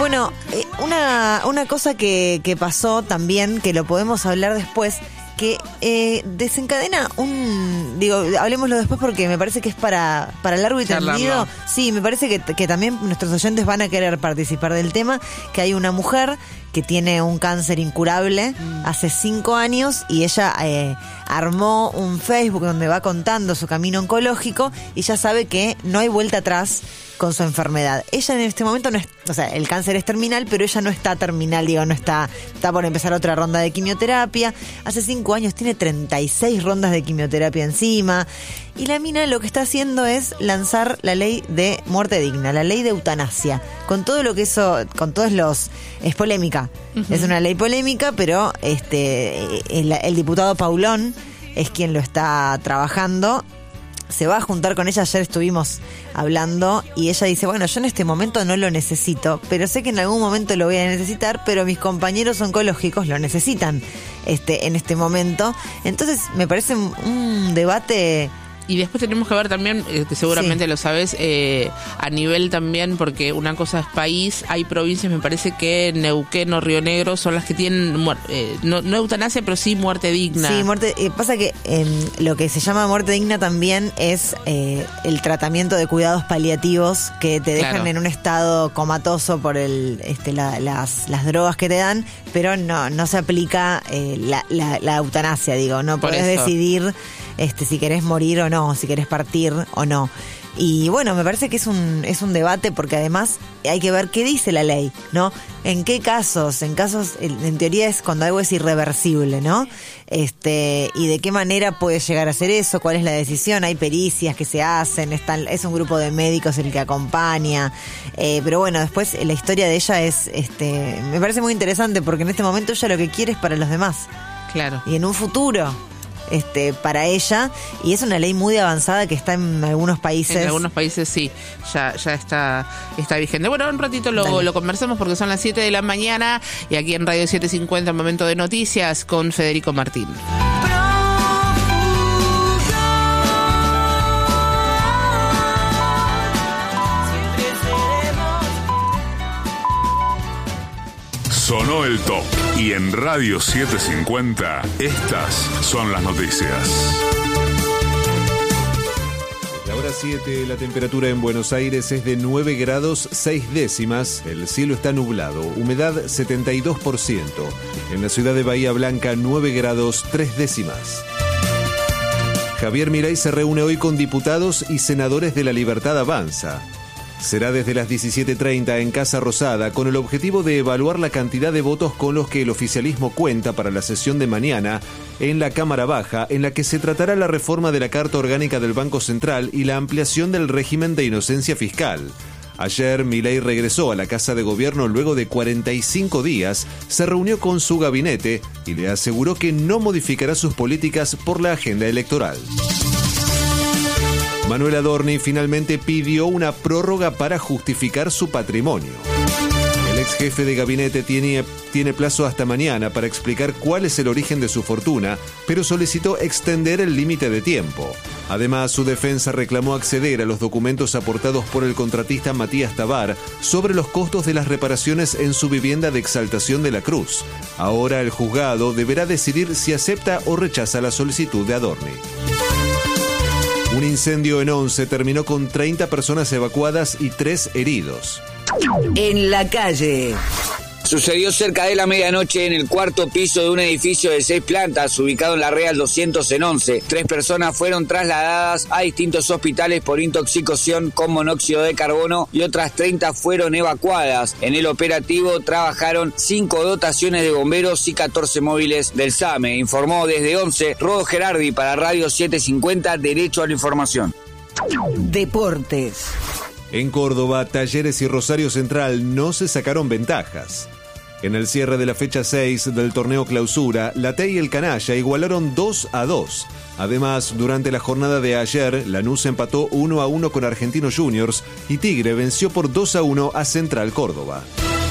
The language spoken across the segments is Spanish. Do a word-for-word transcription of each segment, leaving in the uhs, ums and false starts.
Bueno, eh, una, una cosa que, que pasó también, que lo podemos hablar después, que eh, desencadena un... Digo, hablemoslo después porque me parece que es para, para largo y tendido. Sí, me parece que, que también nuestros oyentes van a querer participar del tema, que hay una mujer que tiene un cáncer incurable mm. hace cinco años y ella eh, armó un Facebook donde va contando su camino oncológico y ya sabe que no hay vuelta atrás con su enfermedad. Ella en este momento no es, o sea, el cáncer es terminal, pero ella no está terminal, digo, no está, está por empezar otra ronda de quimioterapia. Hace cinco años tiene treinta y seis rondas de quimioterapia encima. Y la mina lo que está haciendo es lanzar la ley de muerte digna, la ley de eutanasia. Con todo lo que eso, con todos los, es polémica. Uh-huh. Es una ley polémica, pero este, el, el diputado Paulón es quien lo está trabajando. Se va a juntar con ella, ayer estuvimos hablando y ella dice, bueno, yo en este momento no lo necesito, pero sé que en algún momento lo voy a necesitar, pero mis compañeros oncológicos lo necesitan este, en este momento. Entonces me parece un, un debate... Y después tenemos que ver también, eh, que seguramente sí. lo sabes, eh, a nivel también, porque una cosa es país, hay provincias, me parece que Neuquén o Río Negro son las que tienen, eh, no, no eutanasia, pero sí muerte digna. Sí, muerte, eh, pasa que eh, lo que se llama muerte digna también es eh, el tratamiento de cuidados paliativos que te dejan claro. en un estado comatoso por el este, la, las, las drogas que te dan, pero no, no se aplica eh, la, la, la eutanasia, digo, no podés decidir este, si querés morir o no, si querés partir o no. Y bueno, me parece que es un es un debate porque además hay que ver qué dice la ley, ¿no? En qué casos, en casos, en teoría es cuando algo es irreversible, ¿no? Este, y de qué manera puede llegar a hacer eso, cuál es la decisión, hay pericias que se hacen, están, es un grupo de médicos el que acompaña, eh, pero bueno, después la historia de ella es, este, me parece muy interesante porque en este momento ella lo que quiere es para los demás. Claro. Y en un futuro... Este, para ella, y es una ley muy avanzada que está en algunos países. En algunos países sí, ya, ya está, está vigente. Bueno, un ratito lo, lo conversamos porque son las siete de la mañana y aquí en Radio setecientos cincuenta, momento de noticias con Federico Martín. Sonó el top y en Radio setecientos cincuenta estas son las noticias. La hora siete, la temperatura en Buenos Aires es de nueve grados seis décimas, el cielo está nublado, humedad setenta y dos por ciento. En la ciudad de Bahía Blanca nueve grados tres décimas. Javier Milei se reúne hoy con diputados y senadores de La Libertad Avanza. Será desde las diecisiete treinta en Casa Rosada con el objetivo de evaluar la cantidad de votos con los que el oficialismo cuenta para la sesión de mañana en la Cámara Baja, en la que se tratará la reforma de la Carta Orgánica del Banco Central y la ampliación del régimen de inocencia fiscal. Ayer, Milei regresó a la Casa de Gobierno luego de cuarenta y cinco días, se reunió con su gabinete y le aseguró que no modificará sus políticas por la agenda electoral. Manuel Adorni finalmente pidió una prórroga para justificar su patrimonio. El ex jefe de gabinete tiene, tiene plazo hasta mañana para explicar cuál es el origen de su fortuna, pero solicitó extender el límite de tiempo. Además, su defensa reclamó acceder a los documentos aportados por el contratista Matías Tabar sobre los costos de las reparaciones en su vivienda de Exaltación de la Cruz. Ahora el juzgado deberá decidir si acepta o rechaza la solicitud de Adorni. Un incendio en Once terminó con treinta personas evacuadas y tres heridos. En la calle. Sucedió cerca de la medianoche en el cuarto piso de un edificio de seis plantas ubicado en la Real doscientos en Once. Tres personas fueron trasladadas a distintos hospitales por intoxicación con monóxido de carbono y otras treinta fueron evacuadas. En el operativo trabajaron cinco dotaciones de bomberos y catorce móviles del SAME. Informó desde Once Rodo Gerardi para Radio setecientos cincuenta, Derecho a la Información. Deportes. En Córdoba, Talleres y Rosario Central no se sacaron ventajas. En el cierre de la fecha seis del torneo Clausura, la T y el Canalla igualaron dos a dos. Además, durante la jornada de ayer, Lanús empató uno a uno con Argentinos Juniors y Tigre venció por dos a uno a Central Córdoba.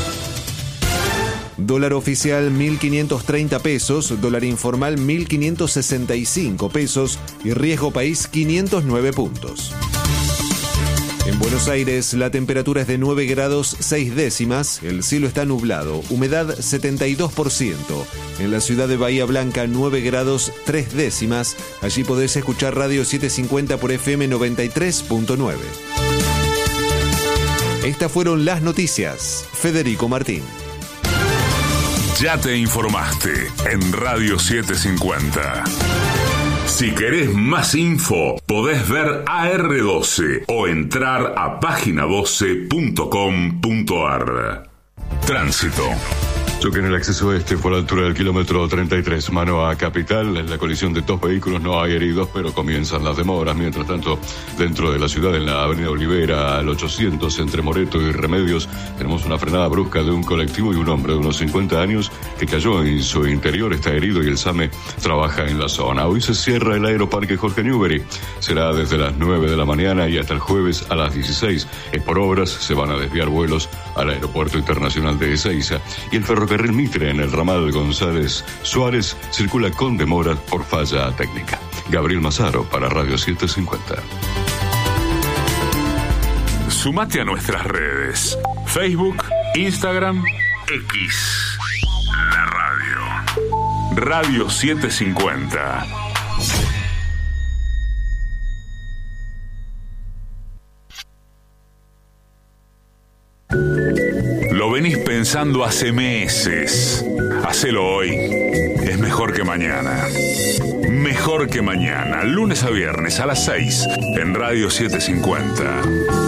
Dólar oficial mil quinientos treinta pesos, dólar informal mil quinientos sesenta y cinco pesos y riesgo país quinientos nueve puntos. En Buenos Aires la temperatura es de nueve grados seis décimas, el cielo está nublado, humedad setenta y dos por ciento. En la ciudad de Bahía Blanca nueve grados tres décimas, allí podés escuchar Radio setecientos cincuenta por F M noventa y tres punto nueve. Estas fueron las noticias. Federico Martín. Ya te informaste en Radio setecientos cincuenta. Si querés más info, podés ver A R doce o entrar a página doce punto com punto a r. Tránsito. Choque en el acceso este fue a la altura del kilómetro treinta y tres, mano a Capital. En la colisión de dos vehículos no hay heridos, pero comienzan las demoras. Mientras tanto, dentro de la ciudad, en la avenida Olivera, al ochocientos, entre Moreto y Remedios, tenemos una frenada brusca de un colectivo y un hombre de unos cincuenta años que cayó en su interior, está herido y el SAME trabaja en la zona. Hoy se cierra el Aeroparque Jorge Newbery. Será desde las nueve de la mañana y hasta el jueves a las dieciséis. Es por obras, se van a desviar vuelos al Aeropuerto Internacional de Ezeiza. Y el ferrocarril Ferrocarril Mitre en el ramal González Suárez circula con demora por falla técnica. Gabriel Mazaro para Radio setecientos cincuenta. Sumate a nuestras redes: Facebook, Instagram, X. La radio. Radio setecientos cincuenta. Lo venís pensando hace meses. Hacelo hoy. Es mejor que mañana. Mejor que mañana. Lunes a viernes a las seis en Radio setecientos cincuenta.